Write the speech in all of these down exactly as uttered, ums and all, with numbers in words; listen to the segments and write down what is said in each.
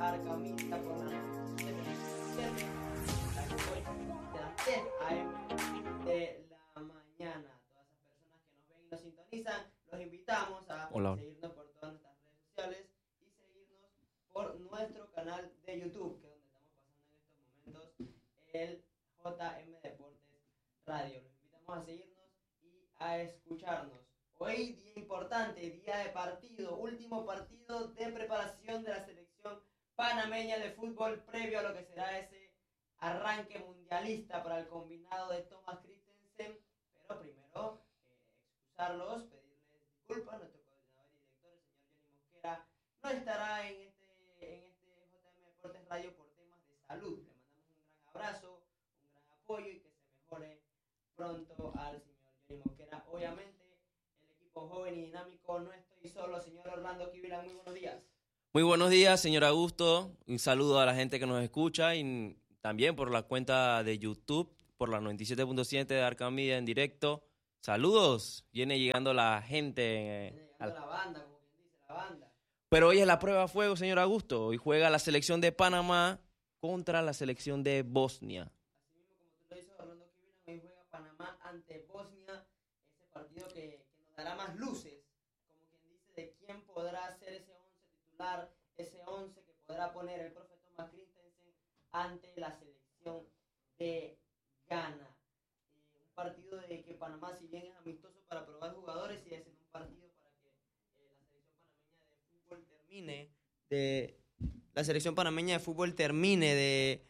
Arca Media por la noventa y siete punto siete, las diez a m de la mañana. Todas esas personas que nos ven y nos sintonizan, los invitamos a Hola. seguirnos por todas nuestras redes sociales y seguirnos por nuestro canal de YouTube, que es donde estamos pasando en estos momentos el J M Deportes Radio. Los invitamos a seguirnos y a escucharnos. Hoy día importante, día de partido, último partido de preparación de la selección panameña de fútbol previo a lo que será ese arranque mundialista para el combinado de Thomas Christensen. Pero primero, eh, excusarlos, pedirles disculpas. Nuestro coordinador y director, el señor Johnny Mosquera, no estará en este, en este J M Deportes Radio por temas de salud. Le mandamos un gran abrazo, un gran apoyo y que se mejore pronto al señor Johnny Mosquera. Obviamente, joven y dinámico, no estoy solo, señor Orlando Quibila, muy buenos días. Muy buenos días, señor Augusto. Un saludo a la gente que nos escucha y también por la cuenta de YouTube, por la noventa y siete punto siete de Arca Media en directo. Saludos, viene llegando la gente. Viene llegando la banda, como quien dice, la banda. Pero hoy es la prueba a fuego, señor Augusto. Hoy juega la selección de Panamá contra la selección de Bosnia. Así mismo, como tú lo dices, Orlando Quibila, hoy juega Panamá ante Bosnia, ese partido que dará más luces, como quien dice, de quién podrá ser ese once titular, ese once que podrá poner el profe Thomas Christensen ante la selección de Ghana. Eh, un partido de que Panamá, si bien es amistoso para probar jugadores, sigue siendo un partido para que eh, la selección panameña de fútbol termine de la selección panameña de fútbol termine de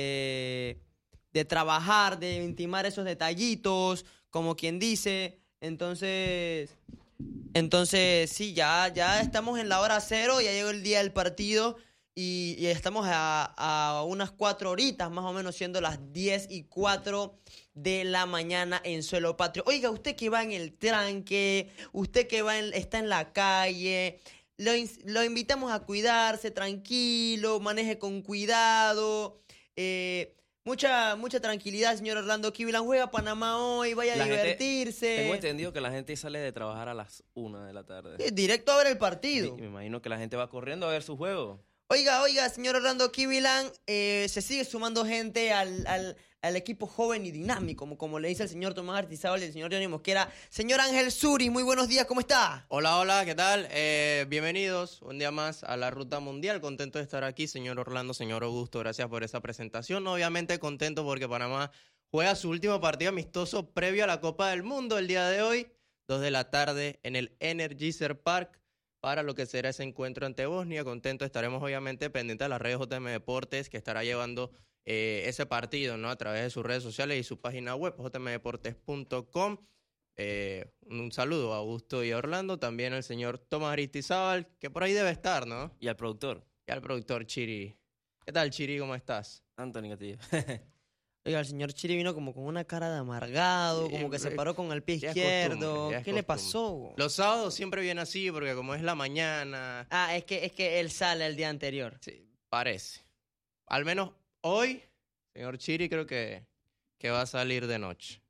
de, de trabajar, de intimar esos detallitos, como quien dice. Entonces, entonces sí, ya, ya estamos en la hora cero, ya llegó el día del partido y, y estamos a, a unas cuatro horitas, más o menos siendo las diez y cuatro de la mañana en suelo patrio. Oiga, usted que va en el tranque, usted que va en, está en la calle, lo, lo invitamos a cuidarse tranquilo, maneje con cuidado, eh... Mucha, mucha tranquilidad, señor Orlando Quibila. Juega Panamá hoy, vaya a La gente- divertirse. Tengo entendido que la gente sale de trabajar a las una de la tarde. Eh, Directo a ver el partido. Y me imagino que la gente va corriendo a ver su juego. Oiga, oiga, señor Orlando Quibila, eh, se sigue sumando gente al, al, al equipo joven y dinámico, como, como le dice el señor Tomás Artizábal y el señor Johnny Mosquera. Señor Ángel Suri, muy buenos días, ¿cómo está? Hola, hola, ¿qué tal? Eh, bienvenidos un día más a la Ruta Mundial. Contento de estar aquí, señor Orlando, señor Augusto. Gracias por esa presentación. Obviamente contento porque Panamá juega su último partido amistoso previo a la Copa del Mundo el día de hoy, dos de la tarde en el Energizer Park, para lo que será ese encuentro ante Bosnia. Contento, estaremos obviamente pendientes de las redes J M Deportes, que estará llevando eh, ese partido, ¿no? A través de sus redes sociales y su página web, j m deportes punto com. Eh, un saludo a Augusto y a Orlando, también al señor Tomás Aristizábal, que por ahí debe estar, ¿no? Y al productor, Y al productor Chiri. ¿Qué tal, Chiri? ¿Cómo estás? Anthony Castillo. Oiga, el señor Chiri vino como con una cara de amargado, Sí, como que se eh, paró con el pie ya es izquierdo. costumbre, ya es ¿Qué le costumbre. pasó? Los sábados siempre viene así, porque como es la mañana, Ah, es que, es que él sale el día anterior. sí, parece. Al menos hoy, señor Chiri, creo que, que va a salir de noche.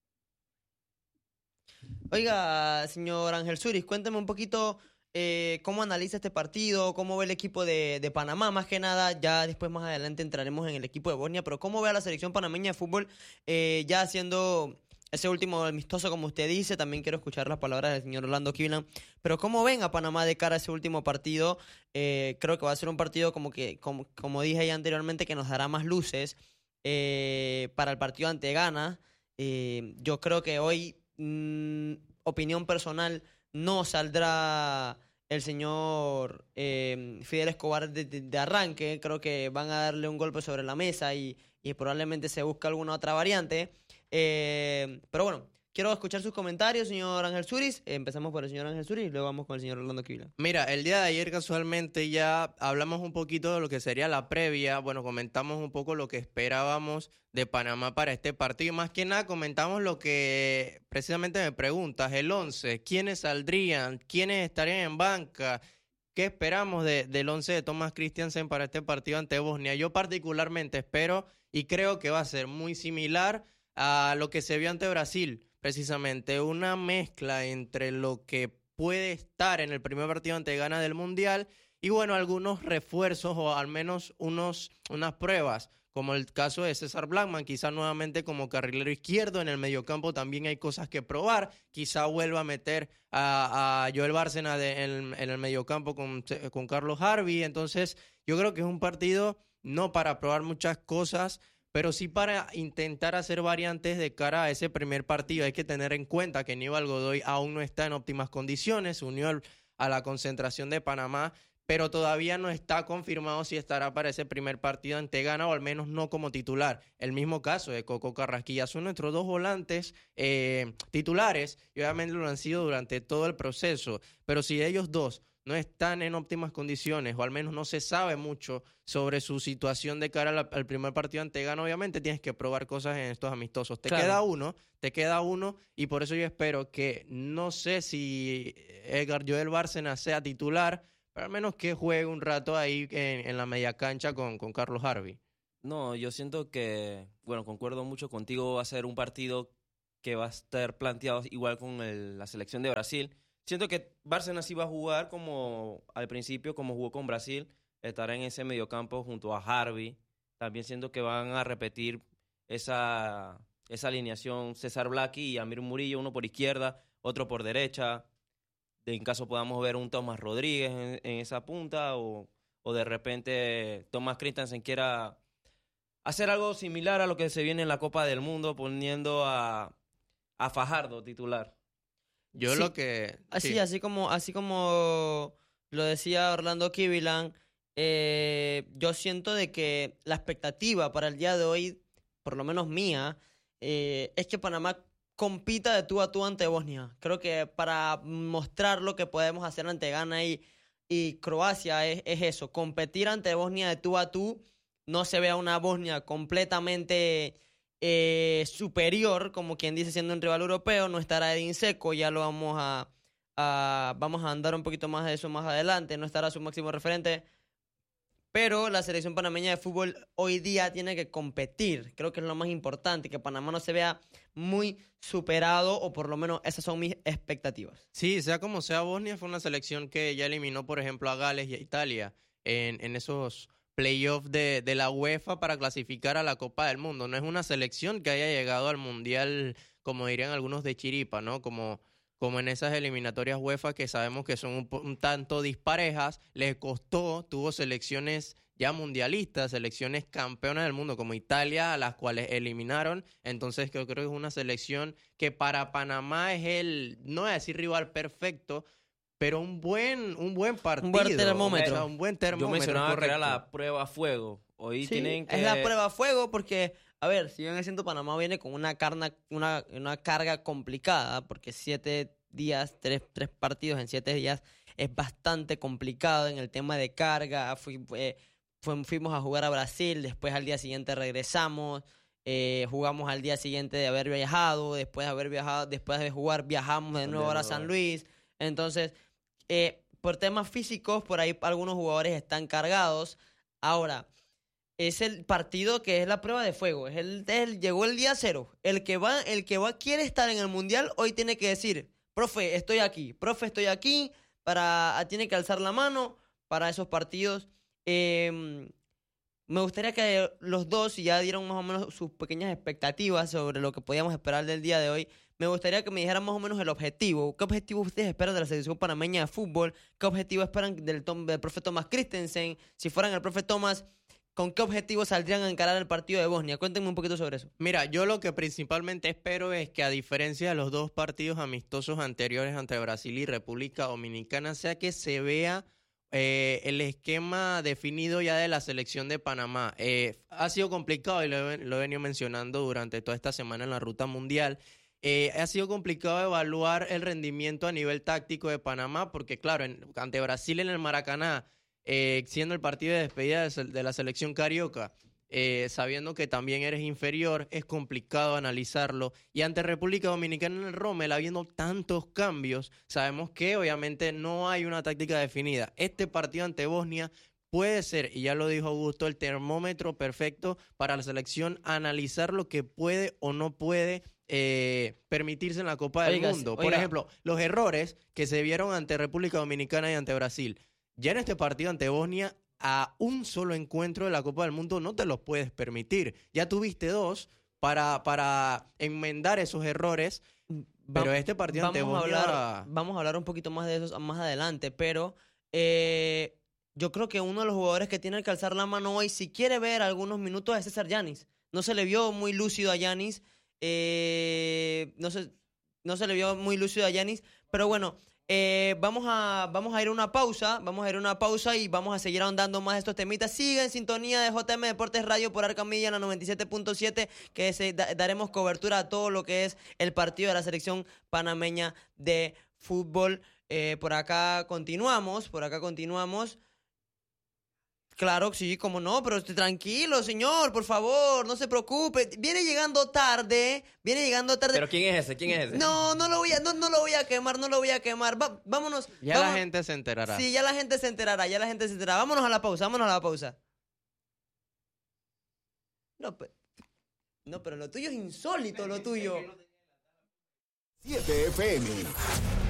Oiga, señor Ángel Suris, cuénteme un poquito eh, cómo analiza este partido, cómo ve el equipo de, de Panamá, más que nada, ya después más adelante entraremos en el equipo de Bosnia, pero cómo ve a la selección panameña de fútbol eh, ya haciendo ese último amistoso, como usted dice. También quiero escuchar las palabras del señor Orlando Quiblan, pero cómo ven a Panamá de cara a ese último partido. Eh, creo que va a ser un partido como que, como, como dije ya anteriormente, que nos dará más luces eh, para el partido ante Ghana. Eh, yo creo que hoy, mm, opinión personal, no saldrá el señor eh, Fidel Escobar de, de, de arranque. Creo que van a darle un golpe sobre la mesa y, y probablemente se busque alguna otra variante. Eh, pero bueno, quiero escuchar sus comentarios, señor Ángel Suris. Eh, empezamos por el señor Ángel Suris y luego vamos con el señor Orlando Quiblan. Mira, el día de ayer casualmente ya hablamos un poquito de lo que sería la previa. Bueno, comentamos un poco lo que esperábamos de Panamá para este partido. Y más que nada comentamos lo que precisamente me preguntas, el once. ¿Quiénes saldrían? ¿Quiénes estarían en banca? ¿Qué esperamos de, del once de Thomas Christensen para este partido ante Bosnia? Yo particularmente espero y creo que va a ser muy similar a lo que se vio ante Brasil. Precisamente una mezcla entre lo que puede estar en el primer partido ante Ghana del Mundial y bueno, algunos refuerzos o al menos unos, unas pruebas, como el caso de César Blackman, quizá nuevamente como carrilero izquierdo. En el mediocampo también hay cosas que probar, quizá vuelva a meter a, a Joel Bárcena de, en, en el mediocampo con, con Carlos Harvey. Entonces yo creo que es un partido no para probar muchas cosas, pero sí para intentar hacer variantes de cara a ese primer partido. Hay que tener en cuenta que Aníbal Godoy aún no está en óptimas condiciones, se unió al, a la concentración de Panamá, pero todavía no está confirmado si estará para ese primer partido ante Ghana, o al menos no como titular. El mismo caso de Coco Carrasquilla. Son nuestros dos volantes eh, titulares, y obviamente lo han sido durante todo el proceso, pero si ellos dos no están en óptimas condiciones, o al menos no se sabe mucho sobre su situación de cara al, al primer partido ante Ghana, obviamente tienes que probar cosas en estos amistosos. Te claro. queda uno, te queda uno, y por eso yo espero que, no sé si Edgar Joel Bárcena sea titular, pero al menos que juegue un rato ahí en, en la media cancha con, con Carlos Harvey. No, yo siento que, bueno, concuerdo mucho contigo, va a ser un partido que va a estar planteado igual con el, la selección de Brasil. Siento que Bárcena sí va a jugar como al principio, como jugó con Brasil, estará en ese mediocampo junto a Harvey. También siento que van a repetir esa, esa alineación César Blackie y Amir Murillo, uno por izquierda, otro por derecha. En caso podamos ver un Tomás Rodríguez en, en esa punta, o, o de repente Thomas Christensen quiera hacer algo similar a lo que se viene en la Copa del Mundo, poniendo a, a Fajardo titular. Yo sí, lo que... Así, sí. así como así como lo decía Orlando Kivilan, eh, yo siento de que la expectativa para el día de hoy, por lo menos mía, eh, es que Panamá compita de tú a tú ante Bosnia. Creo que para mostrar lo que podemos hacer ante Ghana y, y Croacia es, es eso, competir ante Bosnia de tú a tú. No se vea una Bosnia completamente eh, superior, como quien dice, siendo un rival europeo. No estará Edin Dzeko, ya lo vamos a, a vamos a andar un poquito más de eso más adelante. No estará su máximo referente, pero la selección panameña de fútbol hoy día tiene que competir. Creo que es lo más importante, que Panamá no se vea muy superado, o por lo menos esas son mis expectativas. Sí, sea como sea, Bosnia fue una selección que ya eliminó, por ejemplo, a Gales y a Italia en, en esos playoffs de, de la UEFA para clasificar a la Copa del Mundo. No es una selección que haya llegado al Mundial, como dirían algunos, de chiripa, ¿no? Como... como en esas eliminatorias UEFA que sabemos que son un, un tanto disparejas. Les costó, tuvo selecciones ya mundialistas, selecciones campeonas del mundo como Italia, a las cuales eliminaron. Entonces yo creo que es una selección que para Panamá es el, no voy a decir rival perfecto, pero un buen, un buen partido. Un buen termómetro. O sea, un buen termómetro. Yo mencionaba correcto. que era la prueba a fuego. Hoy Sí, tienen que... es la prueba a fuego porque, a ver, si bien siento Panamá viene con una, carna, una, una carga complicada, porque siete días, tres, tres partidos en siete días es bastante complicado en el tema de carga. Fui, eh, fu- fuimos a jugar a Brasil, después al día siguiente regresamos, eh, jugamos al día siguiente de haber viajado, después de haber viajado, después de jugar viajamos de nuevo ahora a San Luis. Entonces, eh, por temas físicos, por ahí algunos jugadores están cargados. Ahora, es el partido que es la prueba de fuego. Es el, el llegó el día cero. El que va, el que va quiere estar en el mundial hoy tiene que decir, profe, estoy aquí, profe, estoy aquí, para tiene que alzar la mano para esos partidos. Eh, me gustaría que los dos, si ya dieron más o menos sus pequeñas expectativas sobre lo que podíamos esperar del día de hoy, me gustaría que me dijeran más o menos el objetivo. ¿Qué objetivo ustedes esperan de la selección panameña de fútbol? ¿Qué objetivo esperan del, tom, del profe Thomas Christensen? Si fueran el profe Thomas, ¿con qué objetivo saldrían a encarar el partido de Bosnia? Cuéntenme un poquito sobre eso. Mira, yo lo que principalmente espero es que, a diferencia de los dos partidos amistosos anteriores ante Brasil y República Dominicana, sea que se vea eh, el esquema definido ya de la selección de Panamá. Eh, ha sido complicado, y lo he, lo he venido mencionando durante toda esta semana en la ruta mundial. Eh, ha sido complicado evaluar el rendimiento a nivel táctico de Panamá porque, claro, en, ante Brasil en el Maracaná, eh, siendo el partido de despedida de, de la selección carioca, eh, sabiendo que también eres inferior, es complicado analizarlo. Y ante República Dominicana en el Rommel, habiendo tantos cambios, sabemos que obviamente no hay una táctica definida. Este partido ante Bosnia puede ser, y ya lo dijo Augusto, el termómetro perfecto para la selección analizar lo que puede o no puede Eh, permitirse en la Copa del Oiga, Mundo. oiga. Por ejemplo, los errores que se vieron ante República Dominicana y ante Brasil. ya en este partido ante Bosnia, a un solo encuentro de la Copa del Mundo no te los puedes permitir. Ya tuviste dos para, para enmendar esos errores, pero Va- este partido ante vamos a Bosnia... hablar, vamos a hablar un poquito más de eso más adelante, pero eh, yo creo que uno de los jugadores que tiene que alzar la mano hoy, si quiere ver algunos minutos, es César Yanis. No se le vio muy lúcido a Yanis, eh, no, se, no se le vio muy lúcido a Yanis, pero bueno, eh, vamos, a, vamos a ir a una pausa, vamos a ir a una pausa y vamos a seguir ahondando más de estos temitas. Sigue en sintonía de J M Deportes Radio por Arca Media en la noventa y siete punto siete, que se, da, daremos cobertura a todo lo que es el partido de la selección panameña de fútbol. Eh, por acá continuamos, por acá continuamos. Claro, sí, como no, pero esté tranquilo, señor, por favor, no se preocupe. Viene llegando tarde, viene llegando tarde. ¿Pero quién es ese? ¿Quién es ese? No, no lo voy a, no, no lo voy a quemar, no lo voy a quemar. Va- vámonos. Ya vamos- la gente se enterará. Sí, ya la gente se enterará, ya la gente se enterará. Vámonos a la pausa, vámonos a la pausa. No, pe- no, pero lo tuyo es insólito, lo tuyo. siete F M.